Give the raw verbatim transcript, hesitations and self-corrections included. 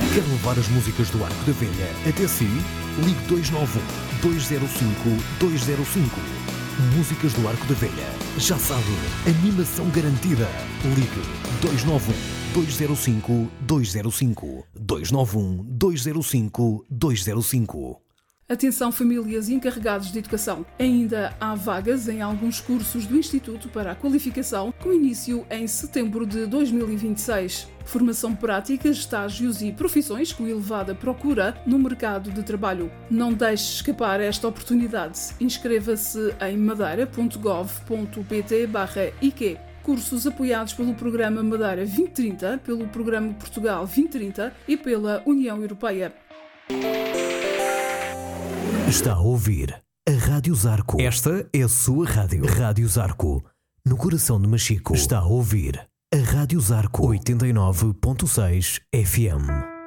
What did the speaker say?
Quer levar as músicas do Arco da Velha até si? Ligue dois nove um, dois zero cinco, dois zero cinco. Músicas do Arco da Velha. Já sabe, animação garantida. Ligue dois nove um, dois zero cinco, dois zero cinco. dois nove um, dois zero cinco, dois zero cinco. Atenção famílias e encarregados de educação. Ainda há vagas em alguns cursos do Instituto para a Qualificação, com início em setembro de dois mil e vinte e seis. Formação prática, estágios e profissões com elevada procura no mercado de trabalho. Não deixe escapar esta oportunidade. Inscreva-se em madeira ponto gov ponto pt barra I Q. Cursos apoiados pelo Programa Madeira vinte trinta, pelo Programa Portugal vinte trinta e pela União Europeia. Está a ouvir a Rádio Zarco. Esta é a sua rádio. Rádio Zarco, no coração de Machico. Está a ouvir a Rádio Zarco oitenta e nove ponto seis F M.